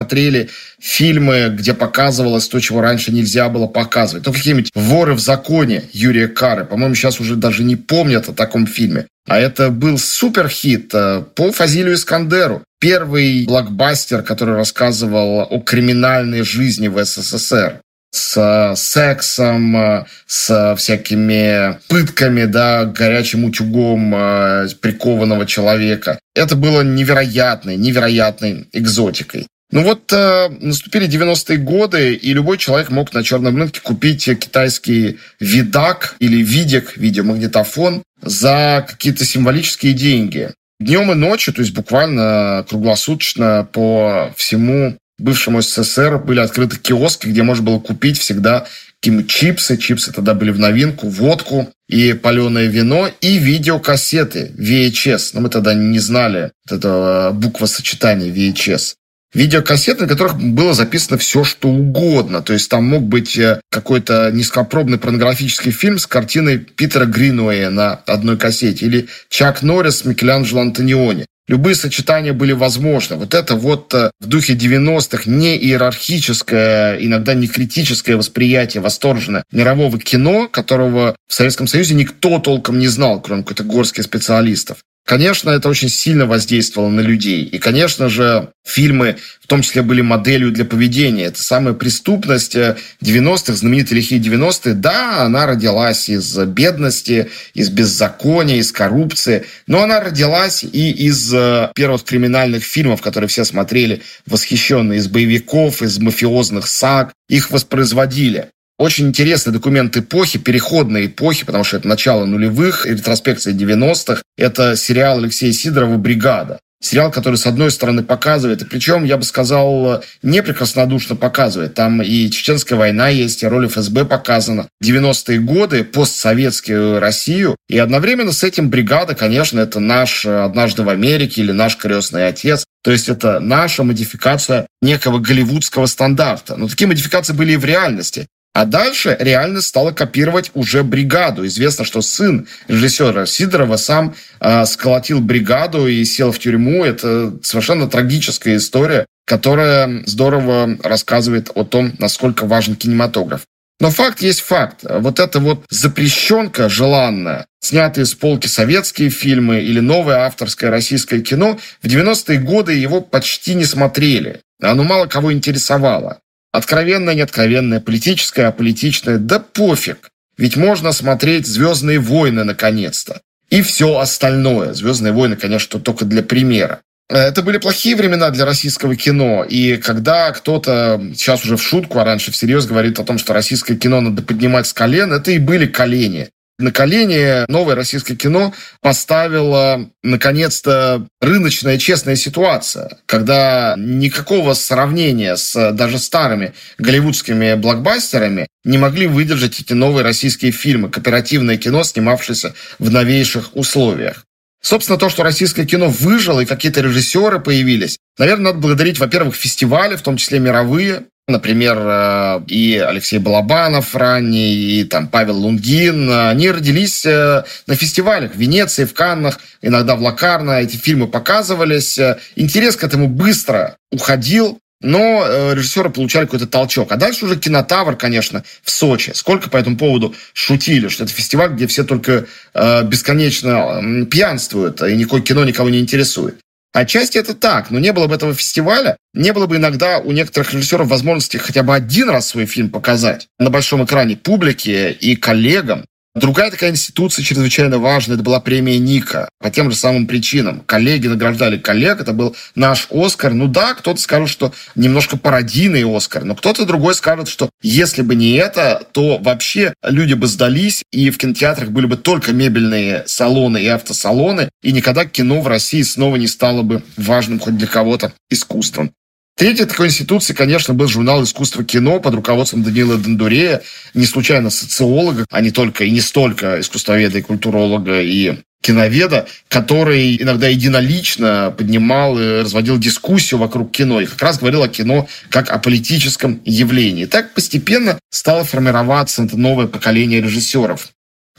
смотрели фильмы, где показывалось то, чего раньше нельзя было показывать. Ну, какие-нибудь «Воры в законе» Юрия Кары. По-моему, сейчас уже даже не помнят о таком фильме. А это был суперхит по Фазилю Искандеру. Первый блокбастер, который рассказывал о криминальной жизни в СССР. С сексом, с всякими пытками, да, горячим утюгом прикованного человека. Это было невероятной экзотикой. Ну вот наступили 90-е годы, и любой человек мог на черном рынке купить китайский видак или видик, видеомагнитофон, за какие-то символические деньги. Днем и ночью, то есть буквально круглосуточно по всему бывшему СССР были открыты киоски, где можно было купить всегда какие-нибудь чипсы. Чипсы тогда были в новинку, водку и паленое вино, и видеокассеты VHS. Но мы тогда не знали этого буквосочетания VHS. Видеокассеты, на которых было записано все, что угодно. То есть там мог быть какой-то низкопробный порнографический фильм с картиной Питера Гринуэя на одной кассете или Чак Норрис с Микеланджело Антониони. Любые сочетания были возможны. Вот это вот в духе 90-х не иерархическое, иногда не критическое восприятие восторженное мирового кино, которого в Советском Союзе никто толком не знал, кроме какой-то горстки специалистов. Конечно, это очень сильно воздействовало на людей. И, конечно же, фильмы в том числе были моделью для поведения. Это самая преступность 90-х, знаменитые лихие 90-е. Да, она родилась из бедности, из беззакония, из коррупции. Но она родилась и из первых криминальных фильмов, которые все смотрели восхищенно, из боевиков, из мафиозных саг. Их воспроизводили. Очень интересный документ эпохи, переходной эпохи, потому что это начало нулевых, ретроспекция 90-х. Это сериал Алексея Сидорова «Бригада». Сериал, который, с одной стороны, показывает, и причем, я бы сказал, не прекраснодушно показывает. Там и Чеченская война есть, и роль ФСБ показана. 90-е годы, постсоветскую Россию. И одновременно с этим «Бригада», конечно, это наш «Однажды в Америке» или наш «Крестный отец». То есть это наша модификация некого голливудского стандарта. Но такие модификации были и в реальности. А дальше реальность стала копировать уже «Бригаду». Известно, что сын режиссера Сидорова сам сколотил «Бригаду» и сел в тюрьму. Это совершенно трагическая история, которая здорово рассказывает о том, насколько важен кинематограф. Но факт есть факт. Вот эта вот запрещенка желанная, снятые с полки советские фильмы или новое авторское российское кино, в 90-е годы его почти не смотрели. Оно мало кого интересовало. Откровенное, неоткровенное, политическое, аполитичное, да пофиг. Ведь можно смотреть «Звездные войны» наконец-то. И все остальное. «Звездные войны», конечно, только для примера. Это были плохие времена для российского кино. И когда кто-то сейчас уже в шутку, а раньше всерьез говорит о том, что российское кино надо поднимать с колен, это и были колени. На колени новое российское кино поставила, наконец-то, рыночная честная ситуация, когда никакого сравнения с даже старыми голливудскими блокбастерами не могли выдержать эти новые российские фильмы, кооперативное кино, снимавшееся в новейших условиях. Собственно, то, что российское кино выжило и какие-то режиссеры появились, наверное, надо благодарить, во-первых, фестивали, в том числе мировые. Например, и Алексей Балабанов ранний, и там Павел Лунгин. Они родились на фестивалях в Венеции, в Каннах, иногда в Локарно. Эти фильмы показывались. Интерес к этому быстро уходил, но режиссеры получали какой-то толчок. А дальше уже «Кинотавр», конечно, в Сочи. Сколько по этому поводу шутили, что это фестиваль, где все только бесконечно пьянствуют, и никакое кино никого не интересует. Отчасти это так, но не было бы этого фестиваля, не было бы иногда у некоторых режиссеров возможности хотя бы один раз свой фильм показать на большом экране публике и коллегам. Другая такая институция чрезвычайно важная, это была премия Ника. По тем же самым причинам. Коллеги награждали коллег, это был наш Оскар. Ну да, кто-то скажет, что немножко пародийный Оскар, но кто-то другой скажет, что если бы не это, то вообще люди бы сдались, и в кинотеатрах были бы только мебельные салоны и автосалоны, и никогда кино в России снова не стало бы важным хоть для кого-то искусством. Третьей такой институцией, конечно, был журнал «Искусство кино» под руководством Даниила Дондурея, не случайно социолога, а не только и не столько искусствоведа и культуролога и киноведа, который иногда единолично поднимал и разводил дискуссию вокруг кино и как раз говорил о кино как о политическом явлении. Так постепенно стало формироваться это новое поколение режиссеров.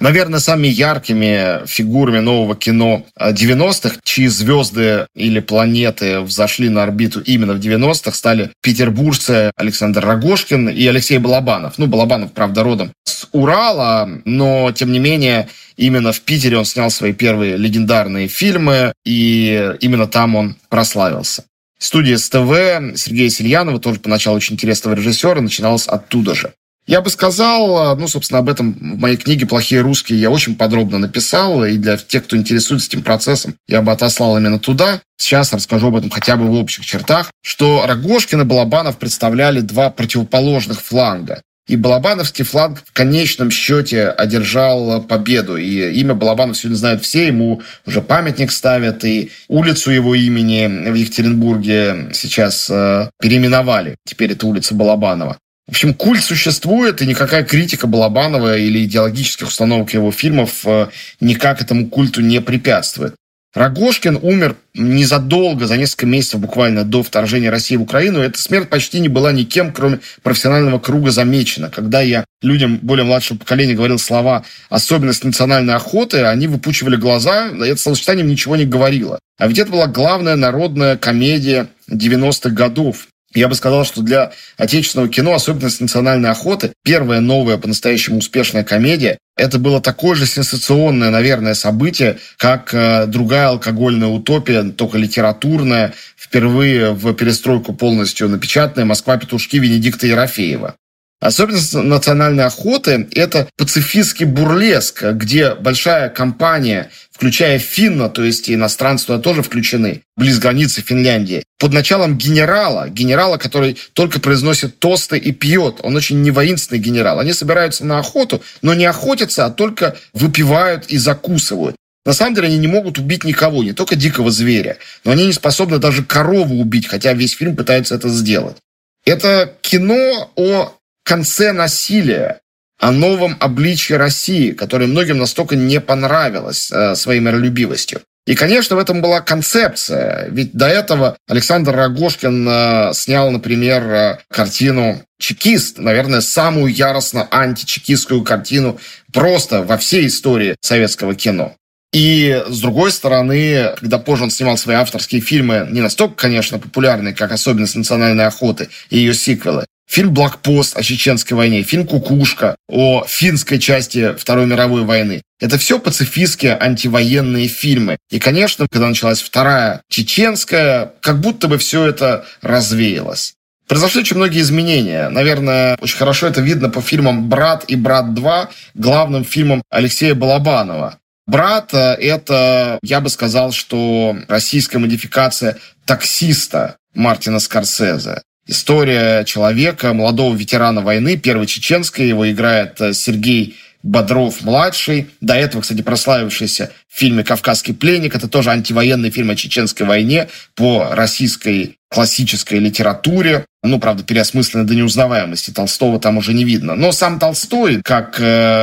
Наверное, самыми яркими фигурами нового кино 90-х, чьи звезды или планеты взошли на орбиту именно в 90-х, стали петербуржцы Александр Рогожкин и Алексей Балабанов. Балабанов, правда, родом с Урала, но, тем не менее, именно в Питере он снял свои первые легендарные фильмы, и именно там он прославился. Студия СТВ Сергея Сельянова, тоже поначалу очень интересного режиссера, начиналась оттуда же. Я бы сказал, собственно, об этом в моей книге «Плохие русские» я очень подробно написал, и для тех, кто интересуется этим процессом, я бы отослал именно туда. Сейчас расскажу об этом хотя бы в общих чертах, что Рогожкин и Балабанов представляли два противоположных фланга. И балабановский фланг в конечном счете одержал победу. И имя Балабанов сегодня знают все, ему уже памятник ставят, и улицу его имени в Екатеринбурге сейчас переименовали. Теперь это улица Балабанова. В общем, культ существует, и никакая критика Балабанова или идеологических установок его фильмов никак этому культу не препятствует. Рогожкин умер незадолго, за несколько месяцев буквально до вторжения России в Украину. Эта смерть почти не была никем, кроме профессионального круга, замечена. Когда я людям более младшего поколения говорил слова «особенность национальной охоты», они выпучивали глаза, это словосочетание ничего не говорило. А ведь это была главная народная комедия 90-х годов. Я бы сказал, что для отечественного кино особенность национальной охоты, первая новая по-настоящему успешная комедия, это было такое же сенсационное, наверное, событие, как другая алкогольная утопия, только литературная, впервые в перестройку полностью напечатанная «Москва-петушки» Венедикта Ерофеева. Особенность национальной охоты – это пацифистский бурлеск, где большая компания, включая финна, то есть и иностранцы туда тоже включены, близ границы Финляндии, под началом генерала, который только произносит тосты и пьет. Он очень невоинственный генерал. Они собираются на охоту, но не охотятся, а только выпивают и закусывают. На самом деле они не могут убить никого, не только дикого зверя, но они не способны даже корову убить, хотя весь фильм пытается это сделать. Это кино о конце насилия, о новом обличье России, которое многим настолько не понравилось своей миролюбивостью. И, конечно, в этом была концепция. Ведь до этого Александр Рогожкин снял, например, картину «Чекист», наверное, самую яростно античекистскую картину просто во всей истории советского кино. И, с другой стороны, когда позже он снимал свои авторские фильмы, не настолько, конечно, популярные, как «Особенность национальной охоты» и ее сиквелы, фильм «Блокпост» о Чеченской войне, фильм «Кукушка» о финской части Второй мировой войны. Это все пацифистские антивоенные фильмы. И, конечно, когда началась Вторая Чеченская, как будто бы все это развеялось. Произошли очень многие изменения. Наверное, очень хорошо это видно по фильмам «Брат» и «Брат 2», главным фильмам Алексея Балабанова. «Брат» — это, я бы сказал, что российская модификация «Таксиста» Мартина Скорсезе. История человека, молодого ветерана войны, Первой Чеченской. Его играет Сергей Бодров-младший. До этого, кстати, прославившийся в фильме «Кавказский пленник». Это тоже антивоенный фильм о Чеченской войне по российской классической литературе. Правда, переосмысленной до неузнаваемости. Толстого там уже не видно. Но сам Толстой, как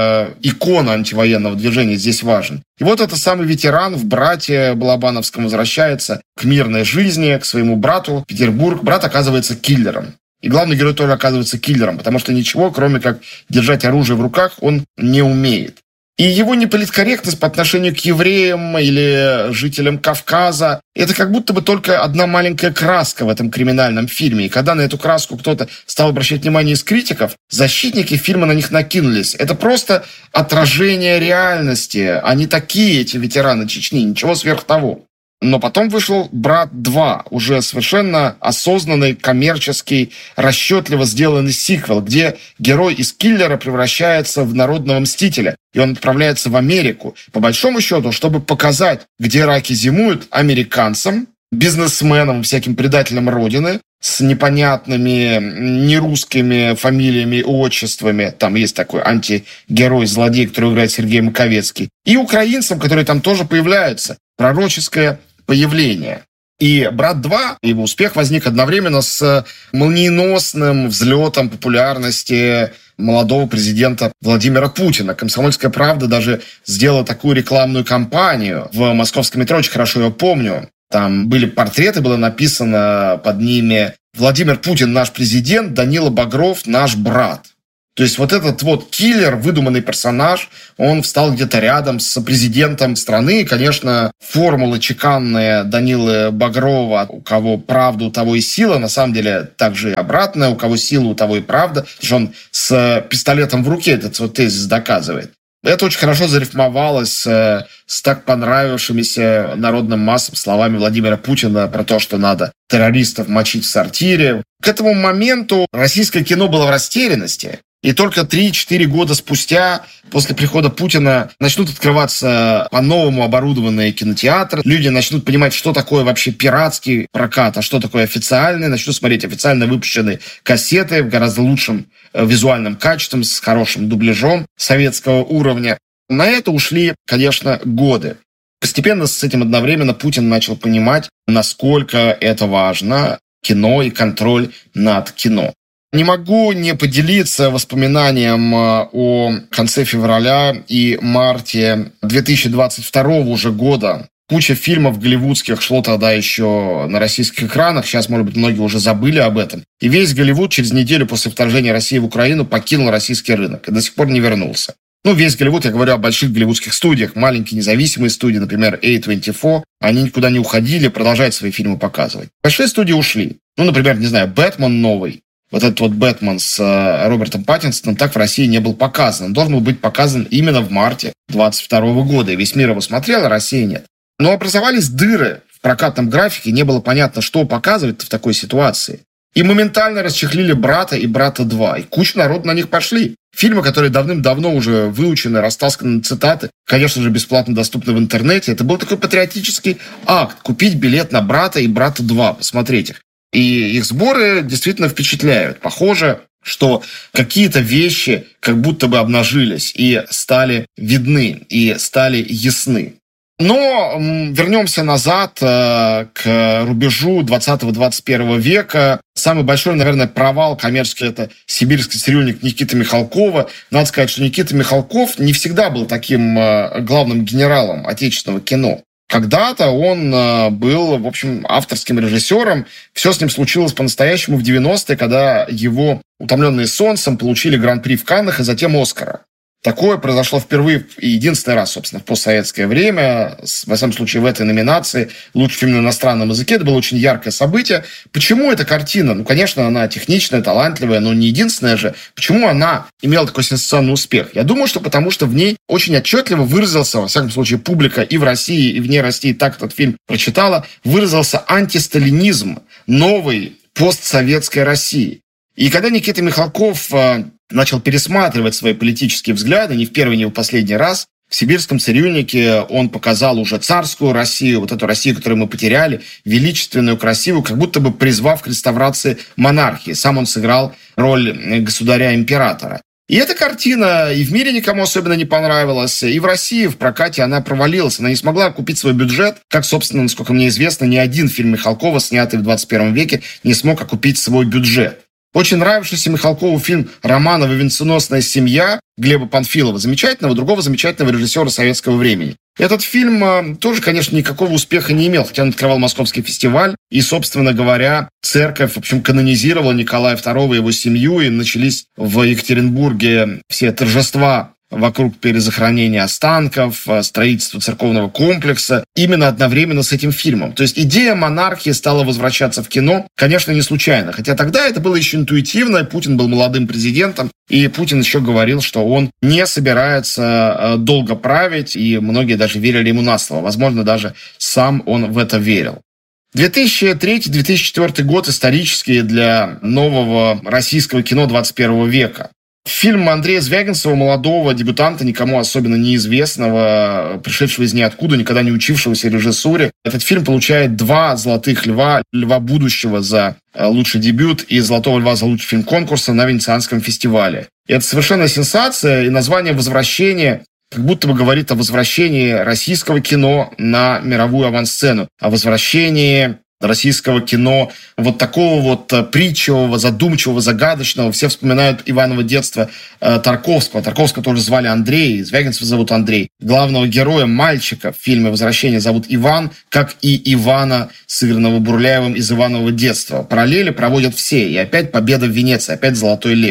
икона антивоенного движения, здесь важен. И вот этот самый ветеран в «Брате» Балабановском возвращается к мирной жизни, к своему брату в Петербург. Брат оказывается киллером. И главный герой тоже оказывается киллером, потому что ничего, кроме как держать оружие в руках, он не умеет. И его неполиткорректность по отношению к евреям или жителям Кавказа – это как будто бы только одна маленькая краска в этом криминальном фильме. И когда на эту краску кто-то стал обращать внимание из критиков, защитники фильма на них накинулись. Это просто отражение реальности. Они такие, эти ветераны Чечни, ничего сверх того. Но потом вышел «Брат 2», уже совершенно осознанный, коммерческий, расчетливо сделанный сиквел, где герой из киллера превращается в народного мстителя, и он отправляется в Америку, по большому счету, чтобы показать, где раки зимуют, американцам, бизнесменам, всяким предателям Родины, с непонятными нерусскими фамилиями и отчествами. Там есть такой антигерой-злодей, который играет Сергей Маковецкий. И украинцам, которые там тоже появляются. Пророческое появление. И «Брат 2», его успех возник одновременно с молниеносным взлетом популярности молодого президента Владимира Путина. «Комсомольская правда» даже сделала такую рекламную кампанию в московском метро, очень хорошо ее помню. Там были портреты, было написано под ними «Владимир Путин наш президент, Данила Багров наш брат». То есть вот этот вот киллер, выдуманный персонаж, он встал где-то рядом с президентом страны. И, конечно, формула чеканная Данилы Багрова, у кого правда, у того и сила, на самом деле также обратная, у кого сила, у того и правда. Потому что он с пистолетом в руке этот вот тезис доказывает. Это очень хорошо зарифмовалось с так понравившимися народным массам словами Владимира Путина про то, что надо террористов мочить в сортире. К этому моменту российское кино было в растерянности. И только 3-4 года спустя, после прихода Путина, начнут открываться по-новому оборудованные кинотеатры. Люди начнут понимать, что такое вообще пиратский прокат, а что такое официальный. Начнут смотреть официально выпущенные кассеты в гораздо лучшем визуальном качестве, с хорошим дубляжом советского уровня. На это ушли, конечно, годы. Постепенно с этим одновременно Путин начал понимать, насколько это важно, кино и контроль над кино. Не могу не поделиться воспоминанием о конце февраля и марте 2022 уже года. Куча фильмов голливудских шло тогда еще на российских экранах. Сейчас, может быть, многие уже забыли об этом. И весь Голливуд через неделю после вторжения России в Украину покинул российский рынок и до сих пор не вернулся. Весь Голливуд, я говорю о больших голливудских студиях, маленькие независимые студии, например, A24, они никуда не уходили, продолжают свои фильмы показывать. Большие студии ушли. Например, не знаю, «Бэтмен» новый. Вот этот вот «Бэтмен» с Робертом Паттинсоном так в России не был показан. Он должен был быть показан именно в марте 2022 года. И весь мир его смотрел, а Россия нет. Но образовались дыры в прокатном графике, не было понятно, что показывать в такой ситуации. И моментально расчехлили «Брата» и «Брата 2». И куча народу на них пошли. Фильмы, которые давным-давно уже выучены, растасканы цитаты, конечно же, бесплатно доступны в интернете. Это был такой патриотический акт. Купить билет на «Брата» и «Брата 2», посмотреть их. И их сборы действительно впечатляют. Похоже, что какие-то вещи как будто бы обнажились и стали видны, и стали ясны. Но вернемся назад к рубежу 20-21 века. Самый большой, наверное, провал коммерческий – это «Сибирский цирюльник» Никиты Михалкова. Надо сказать, что Никита Михалков не всегда был таким главным генералом отечественного кино. Когда-то он был, в общем, авторским режиссером. Все с ним случилось по-настоящему в 90-е, когда его «Утомленные солнцем» получили гран-при в Каннах и затем «Оскара». Такое произошло впервые и единственный раз, собственно, в постсоветское время. Во всяком случае, в этой номинации «Лучший фильм на иностранном языке». Это было очень яркое событие. Почему эта картина? Конечно, она техничная, талантливая, но не единственная же. Почему она имела такой сенсационный успех? Я думаю, что потому что в ней очень отчетливо выразился, во всяком случае, публика и в России, и вне России так этот фильм прочитала, выразился антисталинизм новой постсоветской России. И когда Никита Михалков начал пересматривать свои политические взгляды, не в первый, не в последний раз, в «Сибирском цирюльнике» он показал уже царскую Россию, вот эту Россию, которую мы потеряли, величественную, красивую, как будто бы призвав к реставрации монархии. Сам он сыграл роль государя-императора. И эта картина и в мире никому особенно не понравилась, и в России в прокате она провалилась. Она не смогла окупить свой бюджет, как, собственно, насколько мне известно, ни один фильм Михалкова, снятый в 21 веке, не смог окупить свой бюджет. Очень нравившийся Михалкову фильм «Романова венценосная семья» Глеба Панфилова, замечательного, другого замечательного режиссера советского времени. Этот фильм тоже, конечно, никакого успеха не имел, хотя он открывал Московский фестиваль, и, собственно говоря, церковь, в общем, канонизировала Николая II и его семью, и начались в Екатеринбурге все торжества вокруг перезахоронения останков, строительства церковного комплекса, именно одновременно с этим фильмом. То есть идея монархии стала возвращаться в кино, конечно, не случайно. Хотя тогда это было еще интуитивно, Путин был молодым президентом, и Путин еще говорил, что он не собирается долго править, и многие даже верили ему на слово. Возможно, даже сам он в это верил. 2003-2004 год исторический для нового российского кино 21 века. Фильм Андрея Звягинцева, молодого дебютанта, никому особенно неизвестного, пришедшего из ниоткуда, никогда не учившегося режиссуре. Этот фильм получает 2 «Золотых льва», «Льва будущего» за лучший дебют и «Золотого льва» за лучший фильм конкурса на Венецианском фестивале. И это совершенно сенсация, и название «Возвращение» как будто бы говорит о возвращении российского кино на мировую авансцену, о возвращении российского кино, вот такого вот притчевого, задумчивого, загадочного. Все вспоминают Иваново детство Тарковского. Тарковского тоже звали Андрей, Звягинцева зовут Андрей. Главного героя, мальчика в фильме «Возвращение» зовут Иван, как и Ивана, сыгранного Бурляевым из Иванового детства. Параллели проводят все. И опять победа в Венеции, опять «Золотой лев».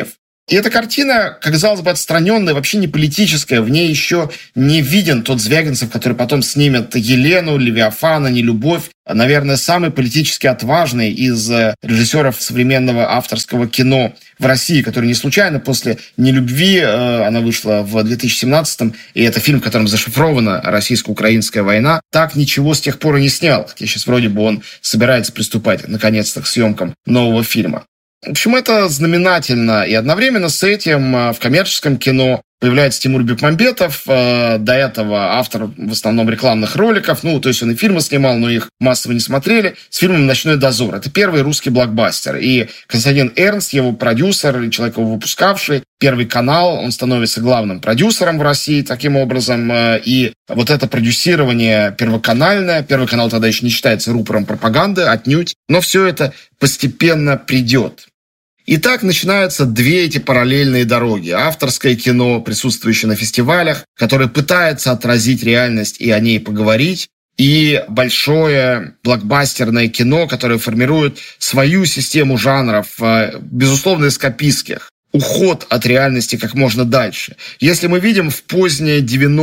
И эта картина, казалось бы, отстраненная, вообще не политическая. В ней еще не виден тот Звягинцев, который потом снимет «Елену», «Левиафана», «Нелюбовь». Наверное, самый политически отважный из режиссеров современного авторского кино в России, который не случайно после «Нелюбви», она вышла в 2017-м, и это фильм, в котором зашифрована российско-украинская война, так ничего с тех пор и не снял. Хотя сейчас вроде бы он собирается приступать наконец-то к съемкам нового фильма. В общем, это знаменательно. И одновременно с этим в коммерческом кино появляется Тимур Бекмамбетов, до этого автор в основном рекламных роликов, то есть он и фильмы снимал, но их массово не смотрели, с фильмом «Ночной дозор». Это первый русский блокбастер. И Константин Эрнст, его продюсер, человек, его выпускавший, Первый канал, он становится главным продюсером в России таким образом. И вот это продюсирование первоканальное, Первый канал тогда еще не считается рупором пропаганды, отнюдь, но все это постепенно придет. И так начинаются две эти параллельные дороги. Авторское кино, присутствующее на фестивалях, которое пытается отразить реальность и о ней поговорить, и большое блокбастерное кино, которое формирует свою систему жанров, безусловно, эскапистских. Уход от реальности как можно дальше. Если мы видим в поздние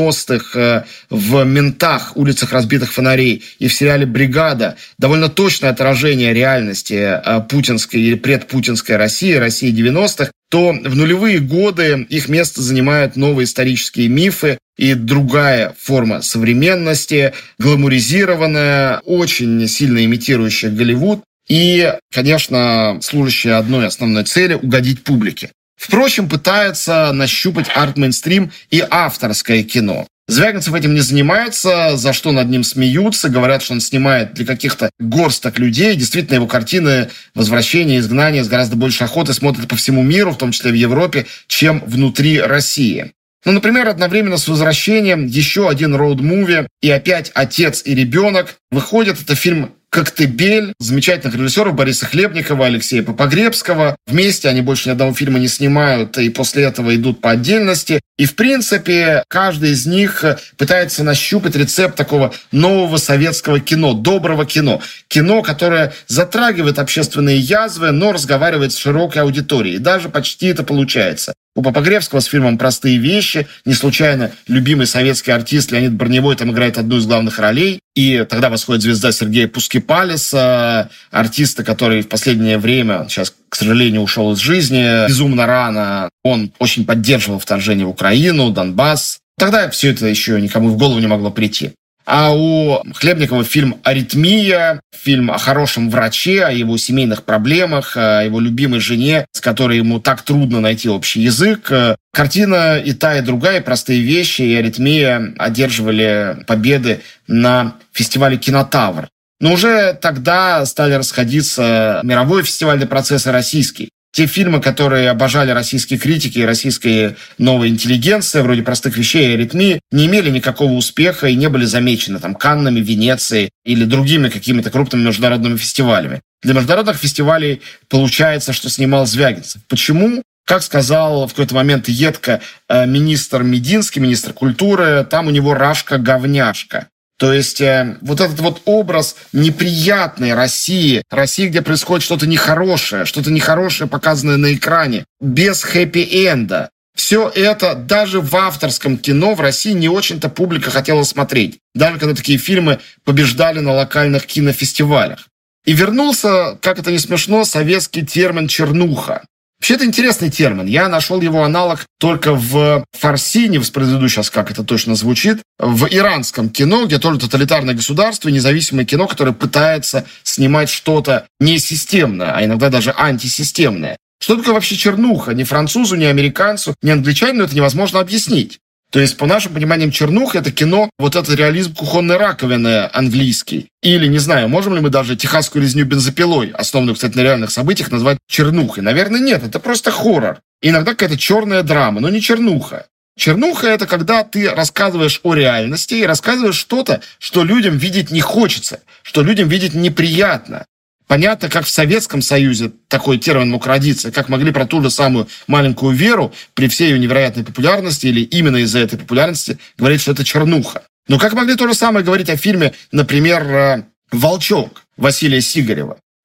90-х в «Ментах», «Улицах разбитых фонарей» и в сериале «Бригада» довольно точное отражение реальности путинской или предпутинской России 90-х, то в нулевые годы их место занимают новые исторические мифы и другая форма современности, гламуризированная, очень сильно имитирующая Голливуд, и, конечно, служащая одной основной цели – угодить публике. Впрочем, пытается нащупать арт-мейнстрим и авторское кино. Звягинцев этим не занимается, за что над ним смеются, говорят, что он снимает для каких-то горсток людей. Действительно, его картины «Возвращение», «Изгнание» с гораздо большей охотой смотрят по всему миру, в том числе в Европе, чем внутри России. Например, одновременно с «Возвращением» еще один роуд-муви, и опять «Отец и ребенок». Выходит, это фильм «Коктебель» замечательных режиссеров Бориса Хлебникова, Алексея Попогребского. Вместе они больше ни одного фильма не снимают, и после этого идут по отдельности. И, в принципе, каждый из них пытается нащупать рецепт такого нового советского кино, доброго кино. Кино, которое затрагивает общественные язвы, но разговаривает с широкой аудиторией. И даже почти это получается. У Попогребского с фильмом «Простые вещи», не случайно любимый советский артист Леонид Броневой там играет одну из главных ролей. И тогда восходит звезда Сергея Пускипалиса, артиста, который в последнее время, сейчас, к сожалению, ушел из жизни безумно рано. Он очень поддерживал вторжение в Украину, Донбасс. Тогда все это еще никому в голову не могло прийти. А у Хлебникова фильм «Аритмия», фильм о хорошем враче, о его семейных проблемах, о его любимой жене, с которой ему так трудно найти общий язык. Картина и та, и другая, «Простые вещи», и «Аритмия» одерживали победы на фестивале «Кинотавр». Но уже тогда стали расходиться мировой фестивальный процесс и российский. Те фильмы, которые обожали российские критики и российская новая интеллигенция, вроде «Простых вещей» и «Аритмии», не имели никакого успеха и не были замечены Каннами, Венецией или другими какими-то крупными международными фестивалями. Для международных фестивалей получается, что снимал Звягинцев. Почему? Как сказал в какой-то момент едко министр Мединский, министр культуры, там у него рашка-говняшка. То есть вот этот вот образ неприятной России, где происходит что-то нехорошее показанное на экране, без хэппи-энда. Все это даже в авторском кино в России не очень-то публика хотела смотреть, даже когда такие фильмы побеждали на локальных кинофестивалях. И вернулся, как это не смешно, советский термин «чернуха». Вообще, это интересный термин. Я нашел его аналог только в фарси, не воспроизведу сейчас, как это точно звучит, в иранском кино, где тоже тоталитарное государство и независимое кино, которое пытается снимать что-то несистемное, а иногда даже антисистемное. Что такое вообще чернуха? Ни французу, ни американцу, ни англичанину это невозможно объяснить. То есть, по нашим пониманиям, чернуха – это кино, вот этот реализм кухонной раковины английский. Или, не знаю, можем ли мы даже «Техасскую резню бензопилой», основанную, кстати, на реальных событиях, назвать чернухой? Наверное, нет, это просто хоррор. И иногда какая-то черная драма, но не чернуха. Чернуха – это когда ты рассказываешь о реальности и рассказываешь что-то, что людям видеть не хочется, что людям видеть неприятно. Понятно, как в Советском Союзе такой термин мог родиться, как могли про ту же самую «Маленькую Веру» при всей ее невероятной популярности или именно из-за этой популярности говорить, что это чернуха. Но как могли то же самое говорить о фильме, например, «Волчок» Василия Сигарева,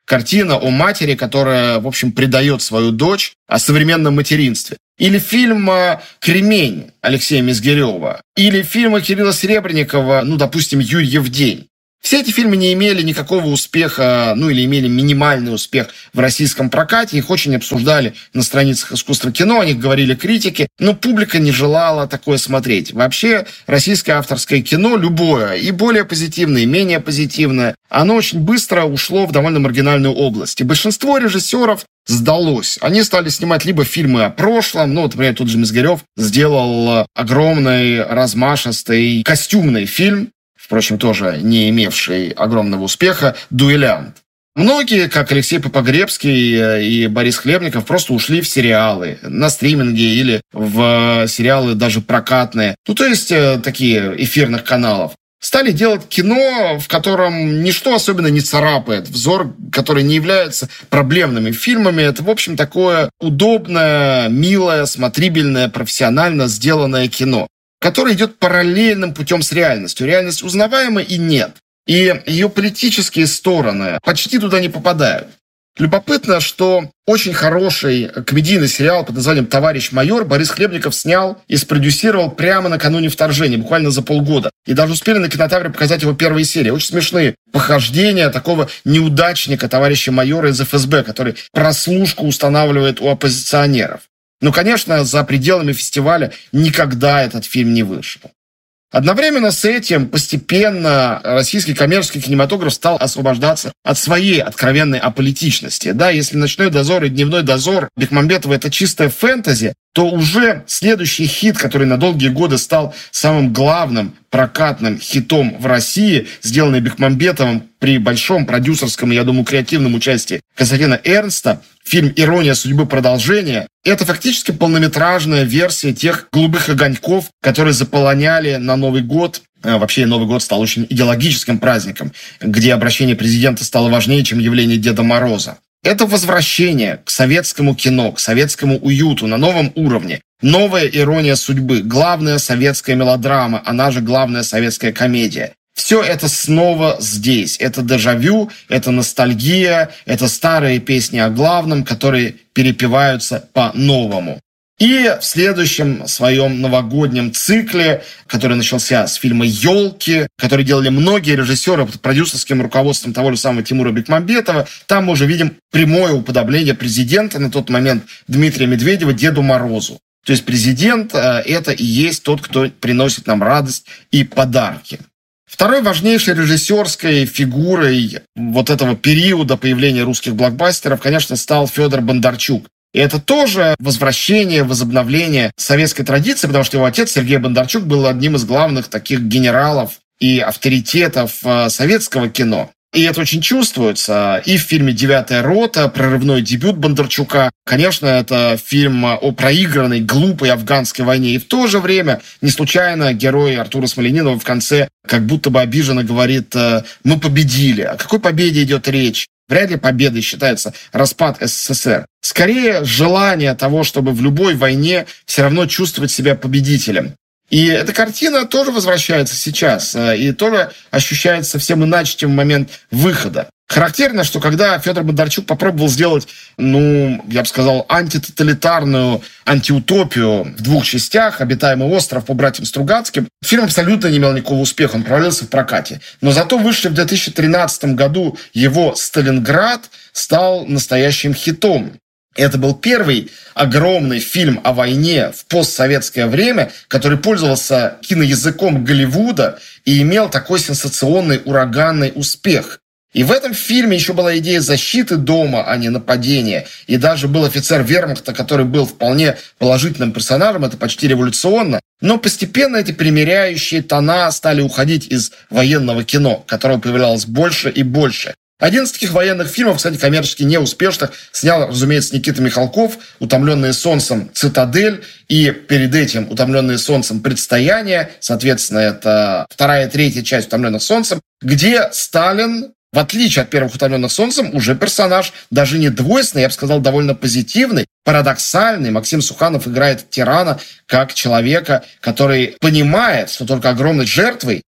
Картина о матери, которая, в общем, предает свою дочь, о современном материнстве. Или фильм «Кремень» Алексея Мизгирева. Или фильмы Кирилла Серебренникова, допустим, «Юрьев день». Все эти фильмы не имели никакого успеха, или имели минимальный успех в российском прокате. Их очень обсуждали на страницах искусства кино, о них говорили критики, но публика не желала такое смотреть. Вообще, российское авторское кино, любое, и более позитивное, и менее позитивное, оно очень быстро ушло в довольно маргинальную область. И большинство режиссеров сдалось. Они стали снимать либо фильмы о прошлом, например, тот же Мизгирев сделал огромный, размашистый, костюмный фильм, впрочем, тоже не имевший огромного успеха, «Дуэлянт». Многие, как Алексей Попогребский и Борис Хлебников, просто ушли в сериалы, на стриминге или в сериалы даже прокатные, то есть такие эфирных каналов. Стали делать кино, в котором ничто особенно не царапает взор, который не является проблемными фильмами. Это, в общем, такое удобное, милое, смотрибельное, профессионально сделанное кино, который идет параллельным путем с реальностью. Реальность узнаваема и нет. И ее политические стороны почти туда не попадают. Любопытно, что очень хороший комедийный сериал под названием «Товарищ майор» Борис Хлебников снял и спродюсировал прямо накануне вторжения, буквально за полгода. И даже успели на кинотавре показать его первые серии. Очень смешные похождения такого неудачника, товарища майора из ФСБ, который прослушку устанавливает у оппозиционеров. Конечно, за пределами фестиваля никогда этот фильм не вышел. Одновременно с этим постепенно российский коммерческий кинематограф стал освобождаться от своей откровенной аполитичности. Если «Ночной дозор» и «Дневной дозор» Бекмамбетова — это чистая фэнтези, то уже следующий хит, который на долгие годы стал самым главным прокатным хитом в России, сделанный Бекмамбетовым при большом продюсерском и, я думаю, креативном участии Константина Эрнста, фильм «Ирония судьбы. Продолжение», это фактически полнометражная версия тех «Голубых огоньков», которые заполоняли на Новый год. Вообще Новый год стал очень идеологическим праздником, где обращение президента стало важнее, чем явление Деда Мороза. Это возвращение к советскому кино, к советскому уюту на новом уровне. Новая ирония судьбы, главная советская мелодрама, она же главная советская комедия. Все это снова здесь. Это дежавю, это ностальгия, это старые песни о главном, которые перепеваются по-новому. И в следующем своем новогоднем цикле, который начался с фильма «Елки», который делали многие режиссеры под продюсерским руководством того же самого Тимура Бекмамбетова, там мы уже видим прямое уподобление президента на тот момент Дмитрия Медведева Деду Морозу. То есть президент – это и есть тот, кто приносит нам радость и подарки. Второй важнейшей режиссерской фигурой вот этого периода появления русских блокбастеров, конечно, стал Федор Бондарчук. И это тоже возвращение, возобновление советской традиции, потому что его отец Сергей Бондарчук был одним из главных таких генералов и авторитетов советского кино. И это очень чувствуется и в фильме «Девятая рота», прорывной дебют Бондарчука. Конечно, это фильм о проигранной, глупой афганской войне. И в то же время, не случайно, герой Артура Смольянинова в конце как будто бы обиженно говорит: «Мы победили». О какой победе идет речь? Вряд ли победой считается распад СССР. Скорее, желание того, чтобы в любой войне все равно чувствовать себя победителем. И эта картина тоже возвращается сейчас, и тоже ощущается совсем иначе, чем в момент выхода. Характерно, что когда Федор Бондарчук попробовал сделать, я бы сказал, антитоталитарную антиутопию в двух частях, «Обитаемый остров» по братьям Стругацким, фильм абсолютно не имел никакого успеха, он провалился в прокате. Но зато вышедший в 2013 году его «Сталинград» стал настоящим хитом. Это был первый огромный фильм о войне в постсоветское время, который пользовался киноязыком Голливуда и имел такой сенсационный, ураганный успех. И в этом фильме еще была идея защиты дома, а не нападения. И даже был офицер вермахта, который был вполне положительным персонажем, это почти революционно. Но постепенно эти примиряющие тона стали уходить из военного кино, которого появлялось больше и больше. Один из таких военных фильмов, кстати, коммерчески неуспешных, снял, разумеется, Никита Михалков, «Утомленные солнцем. Цитадель», и перед этим «Утомленные солнцем. Предстояние», соответственно, это вторая и третья часть «Утомленных солнцем», где Сталин, в отличие от первых «Утомленных солнцем», уже персонаж даже не двойственный, я бы сказал, довольно позитивный, парадоксальный. Максим Суханов играет тирана как человека, который понимает, что только огромной жертвой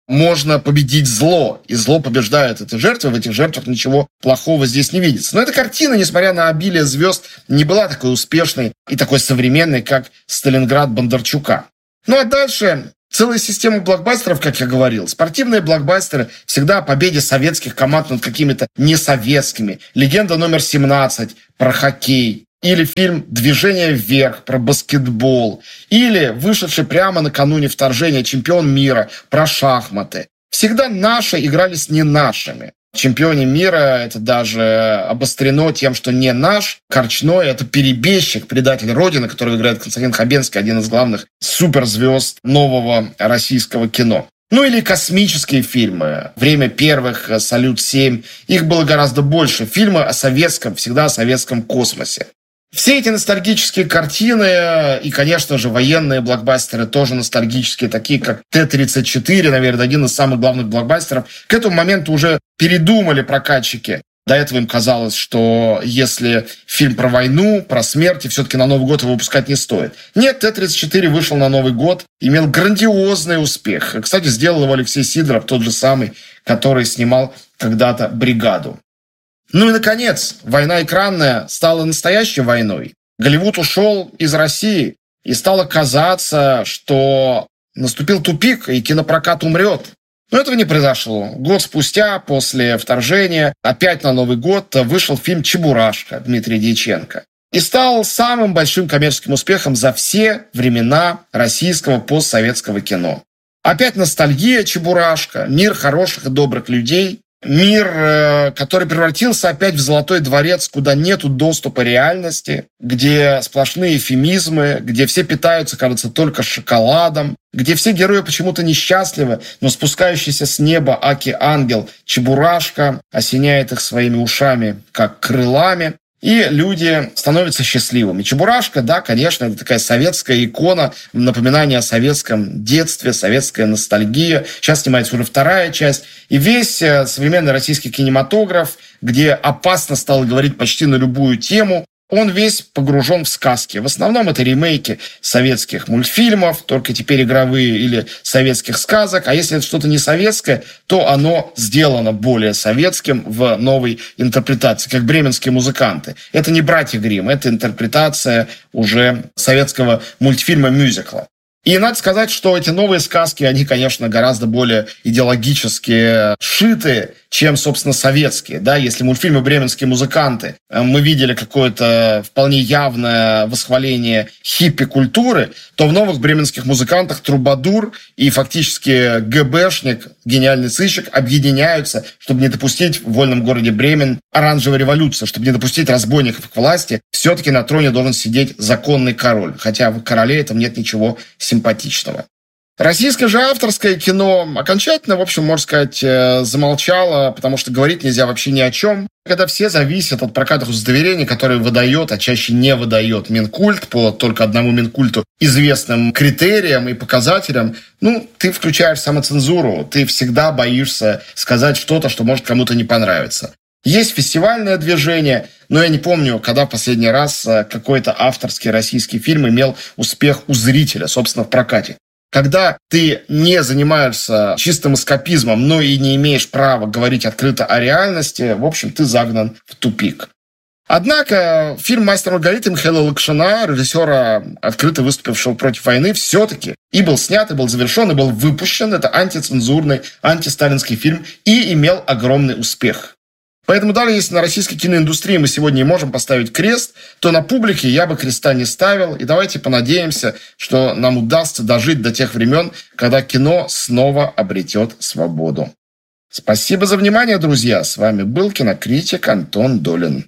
можно победить зло, и зло побеждает эти жертвы, в этих жертвах ничего плохого здесь не видится. Но эта картина, несмотря на обилие звезд, не была такой успешной и такой современной, как «Сталинград» Бондарчука. Ну а дальше целая система блокбастеров, как я говорил. Спортивные блокбастеры всегда о победе советских команд над какими-то несоветскими. «Легенда номер 17» про хоккей. Или фильм «Движение вверх» про баскетбол. Или вышедший прямо накануне вторжения «Чемпион мира» про шахматы. Всегда наши играли с не нашими. В «Чемпионе мира» это даже обострено тем, что не наш Корчной – это перебежчик, предатель Родины, который играет Константин Хабенский, один из главных суперзвезд нового российского кино. Ну или космические фильмы. «Время первых», «Салют-7». Их было гораздо больше. Фильмы о советском, всегда о советском космосе. Все эти ностальгические картины и, конечно же, военные блокбастеры тоже ностальгические, такие как Т-34, наверное, один из самых главных блокбастеров. К этому моменту уже передумали прокатчики. До этого им казалось, что если фильм про войну, про смерть, все-таки на Новый год его выпускать не стоит. Нет, Т-34 вышел на Новый год, имел грандиозный успех. Кстати, сделал его Алексей Сидоров, тот же самый, который снимал когда-то «Бригаду». Ну и, наконец, война экранная стала настоящей войной. Голливуд ушел из России, и стало казаться, что наступил тупик, и кинопрокат умрет. Но этого не произошло. Год спустя, после вторжения, опять на Новый год вышел фильм «Чебурашка» Дмитрия Дьяченко. И стал самым большим коммерческим успехом за все времена российского постсоветского кино. Опять ностальгия «Чебурашка», мир хороших и добрых людей. Мир, который превратился опять в золотой дворец, куда нету доступа реальности, где сплошные эвфемизмы, где все питаются, кажется, только шоколадом, где все герои почему-то несчастливы, но спускающийся с неба аки-ангел Чебурашка осеняет их своими ушами, как крылами, и люди становятся счастливыми. Чебурашка, да, конечно, это такая советская икона, напоминание о советском детстве, советская ностальгия. Сейчас снимается уже вторая часть. И весь современный российский кинематограф, где опасно стало говорить почти на любую тему, он весь погружен в сказки. В основном это ремейки советских мультфильмов, только теперь игровые, или советских сказок. А если это что-то не советское, то оно сделано более советским в новой интерпретации, как «Бременские музыканты». Это не «Братья Гримм», это интерпретация уже советского мультфильма-мюзикла. И надо сказать, что эти новые сказки, они, конечно, гораздо более идеологически сшитые, чем, собственно, советские. Да? Если в мультфильме «Бременские музыканты» мы видели какое-то вполне явное восхваление хиппи-культуры, то в новых «Бременских музыкантах» трубадур и фактически ГБшник, гениальный сыщик, объединяются, чтобы не допустить в вольном городе Бремен оранжевой революции, чтобы не допустить разбойников к власти. Все-таки на троне должен сидеть законный король, хотя в короле этом нет ничего симпатичного. Российское же авторское кино окончательно, в общем, можно сказать, замолчало, потому что говорить нельзя вообще ни о чем. Когда все зависят от прокатных удостоверений, которые выдает, а чаще не выдает Минкульт по только одному Минкульту известным критериям и показателям, ты включаешь самоцензуру, ты всегда боишься сказать что-то, что может кому-то не понравиться. Есть фестивальное движение, но я не помню, когда в последний раз какой-то авторский российский фильм имел успех у зрителя, собственно, в прокате. Когда ты не занимаешься чистым эскапизмом, но и не имеешь права говорить открыто о реальности, в общем, ты загнан в тупик. Однако фильм «Мастер и Маргарита» Михаила Лакшина, режиссера, открыто выступившего против войны, все-таки и был снят, и был завершен, и был выпущен. Это антицензурный, антисталинский фильм и имел огромный успех. Поэтому даже если на российской киноиндустрии мы сегодня не можем поставить крест, то на публике я бы креста не ставил. И давайте понадеемся, что нам удастся дожить до тех времен, когда кино снова обретет свободу. Спасибо за внимание, друзья. С вами был кинокритик Антон Долин.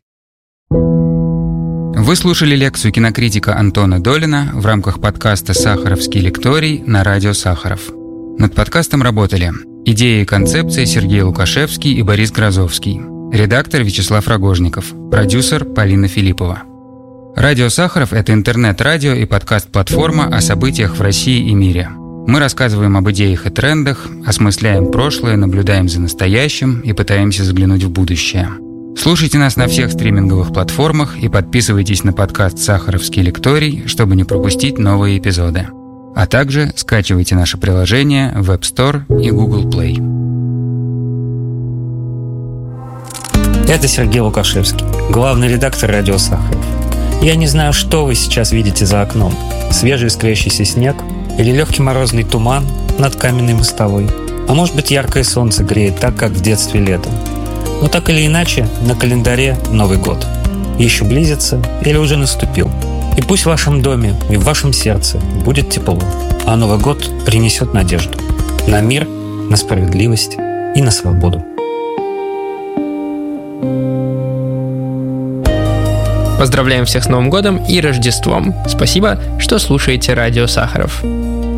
Вы слушали лекцию кинокритика Антона Долина в рамках подкаста «Сахаровский лекторий» на радио Сахаров. Над подкастом работали идеи и концепции Сергей Лукашевский и Борис Грозовский. Редактор Вячеслав Рогожников. Продюсер Полина Филиппова. Радио Сахаров – это интернет-радио и подкаст-платформа о событиях в России и мире. Мы рассказываем об идеях и трендах, осмысляем прошлое, наблюдаем за настоящим и пытаемся заглянуть в будущее. Слушайте нас на всех стриминговых платформах и подписывайтесь на подкаст «Сахаровский лекторий», чтобы не пропустить новые эпизоды. А также скачивайте наше приложение в App Store и Google Play. Это Сергей Лукашевский, главный редактор «Радио Сахаров». Я не знаю, что вы сейчас видите за окном. Свежий искрящийся снег или легкий морозный туман над каменной мостовой. А может быть, яркое солнце греет так, как в детстве летом. Но так или иначе, на календаре Новый год. Еще близится или уже наступил. И пусть в вашем доме и в вашем сердце будет тепло, а Новый год принесет надежду на мир, на справедливость и на свободу. Поздравляем всех с Новым годом и Рождеством. Спасибо, что слушаете Радио Сахаров.